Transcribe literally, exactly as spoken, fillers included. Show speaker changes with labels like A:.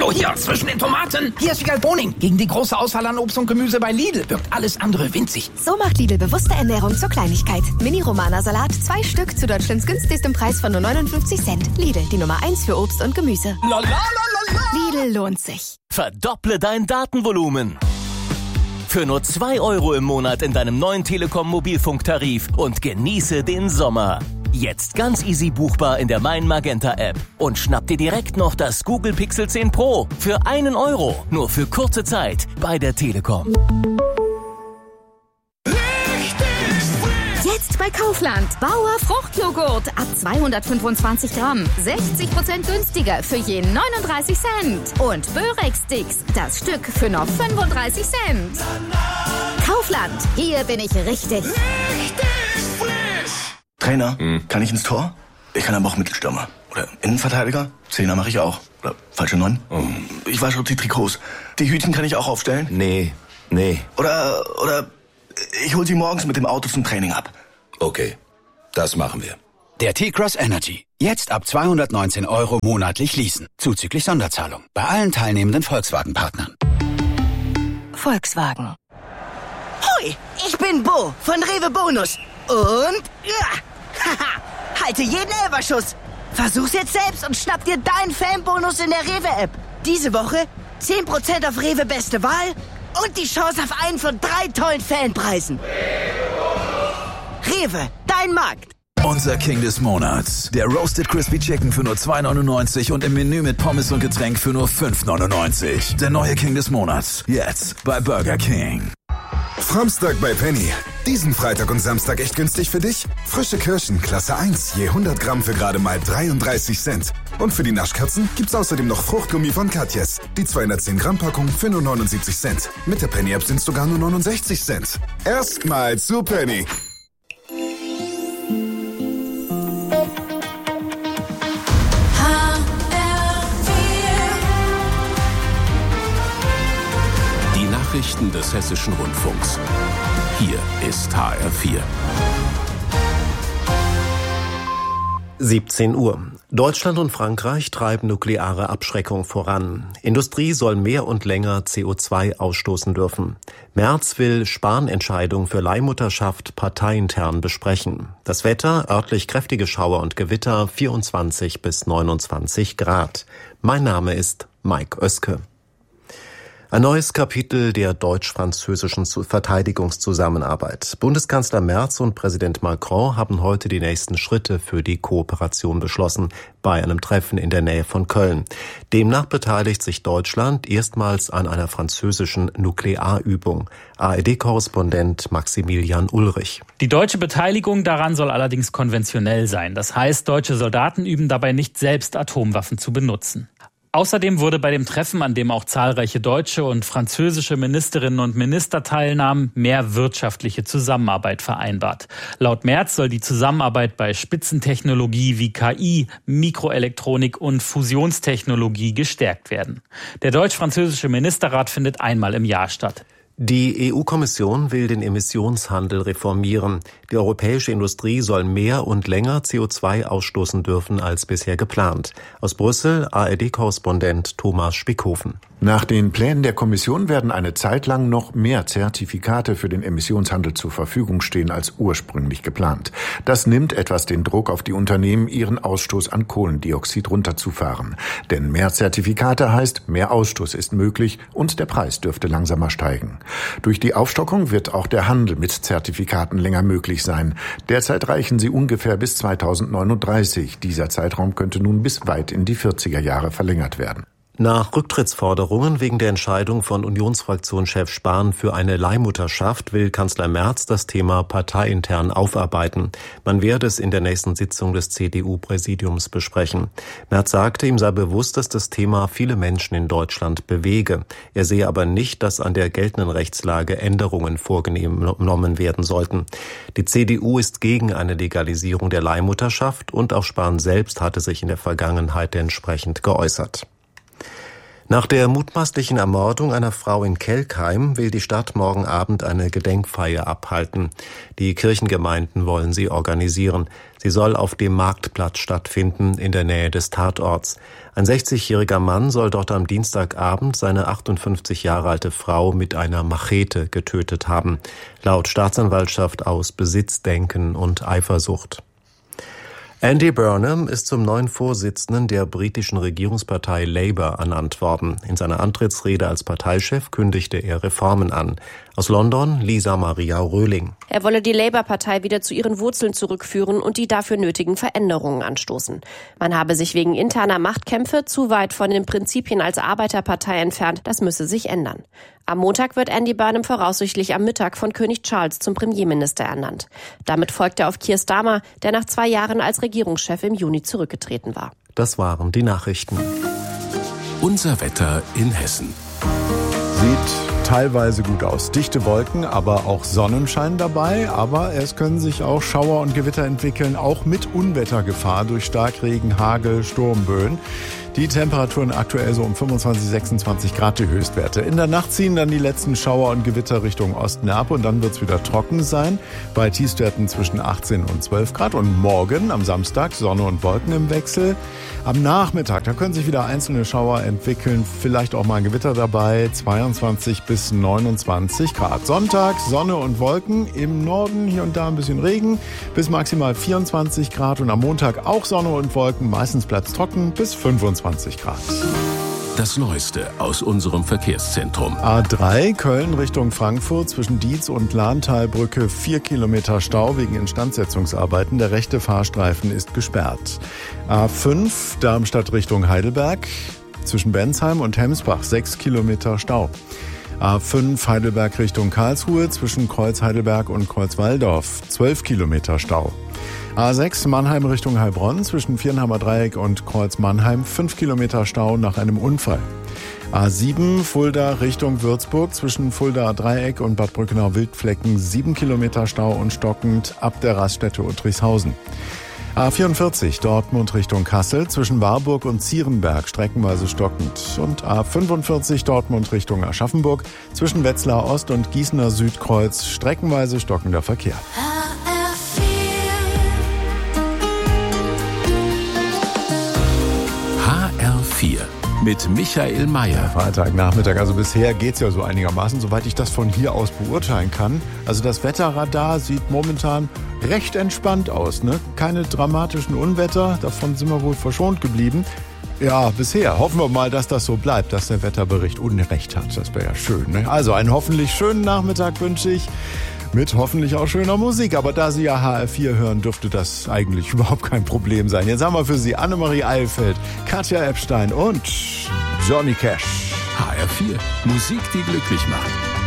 A: Oh, hier, zwischen den Tomaten. Hier ist Wiegald Boning. Gegen die große Auswahl an Obst und Gemüse bei Lidl wirkt alles andere winzig.
B: So macht Lidl bewusste Ernährung zur Kleinigkeit. Mini-Romana-Salat, zwei Stück zu Deutschlands günstigstem Preis von nur neunundfünfzig Cent. Lidl, die Nummer eins für Obst und Gemüse.
A: La, la, la, la, la.
B: Lidl lohnt sich.
C: Verdopple dein Datenvolumen. Für nur zwei Euro im Monat in deinem neuen Telekom-Mobilfunktarif und genieße den Sommer. Jetzt ganz easy buchbar in der Mein Magenta App. Und schnapp dir direkt noch das Google Pixel zehn Pro für einen Euro. Nur für kurze Zeit bei der Telekom.
D: Jetzt bei Kaufland. Bauer Fruchtjoghurt ab zweihundertfünfundzwanzig Gramm. sechzig Prozent günstiger für je neununddreißig Cent. Und Börek-Sticks, das Stück für nur fünfunddreißig Cent. Kaufland, hier bin ich richtig.
E: Richtig frisch. Trainer, hm. kann ich ins Tor? Ich kann aber auch Mittelstürmer. Oder Innenverteidiger? Zehner mache ich auch. Oder falsche Neun? Oh. Ich wasche die Trikots. Die Hütchen kann ich auch aufstellen?
F: Nee, nee.
E: Oder, oder ich hol sie morgens mit dem Auto zum Training ab.
F: Okay, das machen wir.
G: Der T-Cross Energy. Jetzt ab zweihundertneunzehn Euro monatlich leasen. Zuzüglich Sonderzahlung. Bei allen teilnehmenden Volkswagen-Partnern.
B: Volkswagen.
H: Hoi, ich bin Bo von Rewe Bonus. Und ja, haha, halte jeden Elferschuss. Versuch's jetzt selbst und schnapp dir deinen Fanbonus in der Rewe-App. Diese Woche zehn Prozent auf Rewe Beste Wahl und die Chance auf einen von drei tollen Fanpreisen. Rewe, dein Markt.
I: Unser King des Monats. Der Roasted Crispy Chicken für nur zwei neunundneunzig und im Menü mit Pommes und Getränk für nur fünf neunundneunzig. Der neue King des Monats. Jetzt bei Burger King.
J: Samstag bei Penny. Diesen Freitag und Samstag echt günstig für dich? Frische Kirschen, Klasse eins, je hundert Gramm für gerade mal dreiunddreißig Cent. Und für die Naschkatzen gibt's außerdem noch Fruchtgummi von Katjes. Die zweihundertzehn Gramm Packung für nur neunundsiebzig Cent. Mit der Penny-App sind's sogar nur neunundsechzig Cent. Erstmal zu Penny.
K: Nachrichten des Hessischen Rundfunks. Hier ist H R vier.
L: siebzehn Uhr. Deutschland und Frankreich treiben nukleare Abschreckung voran. Industrie soll mehr und länger C O zwei ausstoßen dürfen. Merz will Spahn-Entscheidung für Leihmutterschaft parteiintern besprechen. Das Wetter, örtlich kräftige Schauer und Gewitter, vierundzwanzig bis neunundzwanzig Grad. Mein Name ist Mike Oeske. Ein neues Kapitel der deutsch-französischen Verteidigungszusammenarbeit. Bundeskanzler Merz und Präsident Macron haben heute die nächsten Schritte für die Kooperation beschlossen, bei einem Treffen in der Nähe von Köln. Demnach beteiligt sich Deutschland erstmals an einer französischen Nuklearübung. A R D-Korrespondent Maximilian Ulrich.
M: Die deutsche Beteiligung daran soll allerdings konventionell sein. Das heißt, deutsche Soldaten üben dabei nicht selbst, Atomwaffen zu benutzen. Außerdem wurde bei dem Treffen, an dem auch zahlreiche deutsche und französische Ministerinnen und Minister teilnahmen, mehr wirtschaftliche Zusammenarbeit vereinbart. Laut Merz soll die Zusammenarbeit bei Spitzentechnologie wie K I, Mikroelektronik und Fusionstechnologie gestärkt werden. Der deutsch-französische Ministerrat findet einmal im Jahr statt.
L: Die E U-Kommission will den Emissionshandel reformieren. Die europäische Industrie soll mehr und länger C O zwei ausstoßen dürfen als bisher geplant. Aus Brüssel A R D-Korrespondent Thomas Spickhofen.
N: Nach den Plänen der Kommission werden eine Zeit lang noch mehr Zertifikate für den Emissionshandel zur Verfügung stehen als ursprünglich geplant. Das nimmt etwas den Druck auf die Unternehmen, ihren Ausstoß an Kohlendioxid runterzufahren. Denn mehr Zertifikate heißt, mehr Ausstoß ist möglich und der Preis dürfte langsamer steigen. Durch die Aufstockung wird auch der Handel mit Zertifikaten länger möglich sein. Derzeit reichen sie ungefähr bis zweitausendneununddreißig. Dieser Zeitraum könnte nun bis weit in die vierziger Jahre verlängert werden.
L: Nach Rücktrittsforderungen wegen der Entscheidung von Unionsfraktionschef Spahn für eine Leihmutterschaft will Kanzler Merz das Thema parteiintern aufarbeiten. Man werde es in der nächsten Sitzung des C D U-Präsidiums besprechen. Merz sagte, ihm sei bewusst, dass das Thema viele Menschen in Deutschland bewege. Er sehe aber nicht, dass an der geltenden Rechtslage Änderungen vorgenommen werden sollten. Die C D U ist gegen eine Legalisierung der Leihmutterschaft und auch Spahn selbst hatte sich in der Vergangenheit entsprechend geäußert. Nach der mutmaßlichen Ermordung einer Frau in Kelkheim will die Stadt morgen Abend eine Gedenkfeier abhalten. Die Kirchengemeinden wollen sie organisieren. Sie soll auf dem Marktplatz stattfinden, in der Nähe des Tatorts. Ein sechzigjähriger Mann soll dort am Dienstagabend seine achtundfünfzig Jahre alte Frau mit einer Machete getötet haben. Laut Staatsanwaltschaft aus Besitzdenken und Eifersucht. Andy Burnham ist zum neuen Vorsitzenden der britischen Regierungspartei Labour ernannt worden. In seiner Antrittsrede als Parteichef kündigte er Reformen an. Aus London, Lisa Maria Röhling.
O: Er wolle die Labour-Partei wieder zu ihren Wurzeln zurückführen und die dafür nötigen Veränderungen anstoßen. Man habe sich wegen interner Machtkämpfe zu weit von den Prinzipien als Arbeiterpartei entfernt. Das müsse sich ändern. Am Montag wird Andy Burnham voraussichtlich am Mittag von König Charles zum Premierminister ernannt. Damit folgt er auf Keir Starmer, der nach zwei Jahren als Regierungschef im Juni zurückgetreten war.
L: Das waren die Nachrichten.
K: Unser Wetter in Hessen.
P: Sieht teilweise gut aus. Dichte Wolken, aber auch Sonnenschein dabei. Aber es können sich auch Schauer und Gewitter entwickeln, auch mit Unwettergefahr durch Starkregen, Hagel, Sturmböen. Die Temperaturen aktuell so um fünfundzwanzig, sechsundzwanzig Grad die Höchstwerte. In der Nacht ziehen dann die letzten Schauer und Gewitter Richtung Osten ab und dann wird es wieder trocken sein. Bei Tiefstwerten zwischen achtzehn und zwölf Grad. Und morgen am Samstag Sonne und Wolken im Wechsel. Am Nachmittag, da können sich wieder einzelne Schauer entwickeln. Vielleicht auch mal ein Gewitter dabei. zweiundzwanzig bis neunundzwanzig Grad. Sonntag Sonne und Wolken. Im Norden hier und da ein bisschen Regen. Bis maximal vierundzwanzig Grad. Und am Montag auch Sonne und Wolken. Meistens bleibt es trocken bis fünfundzwanzig Grad.
K: Das Neueste aus unserem Verkehrszentrum.
P: A drei Köln Richtung Frankfurt zwischen Dietz und Lahntalbrücke vier Kilometer Stau wegen Instandsetzungsarbeiten. Der rechte Fahrstreifen ist gesperrt. A fünf Darmstadt Richtung Heidelberg zwischen Bensheim und Hemsbach sechs Kilometer Stau. A fünf Heidelberg Richtung Karlsruhe zwischen Kreuz Heidelberg und Kreuz Walldorf zwölf Kilometer Stau. A sechs Mannheim Richtung Heilbronn zwischen Viernheimer Dreieck und Kreuz Mannheim fünf Kilometer Stau nach einem Unfall. A sieben Fulda Richtung Würzburg zwischen Fulda Dreieck und Bad Brückenau-Wildflecken sieben Kilometer Stau und stockend ab der Raststätte Uttrichshausen. A vierundvierzig Dortmund Richtung Kassel zwischen Warburg und Zierenberg streckenweise stockend. Und A fünfundvierzig Dortmund Richtung Aschaffenburg zwischen Wetzlar Ost und Gießener Südkreuz streckenweise stockender Verkehr.
K: H R vier mit Michael Mayer.
P: Freitagnachmittag, also bisher geht's ja so einigermaßen, soweit ich das von hier aus beurteilen kann. Also das Wetterradar sieht momentan recht entspannt aus, ne? Keine dramatischen Unwetter, davon sind wir wohl verschont geblieben. Ja, bisher. Hoffen wir mal, dass das so bleibt, dass der Wetterbericht Unrecht hat. Das wäre ja schön, ne? Also einen hoffentlich schönen Nachmittag wünsche ich. Mit hoffentlich auch schöner Musik. Aber da Sie ja H R vier hören, dürfte das eigentlich überhaupt kein Problem sein. Jetzt haben wir für Sie Annemarie Eilfeld, Katja Epstein und Johnny Cash.
K: H R vier. Musik, die glücklich macht.